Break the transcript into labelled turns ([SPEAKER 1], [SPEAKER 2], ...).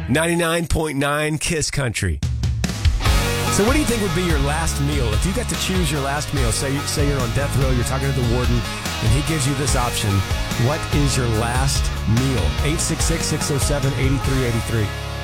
[SPEAKER 1] 99.9 Kiss Country. So what do you think would be your last meal? If you got to choose your last meal, say you're on death row, you're talking to the warden, and he gives you this option, what is your last meal? 866-607-8383.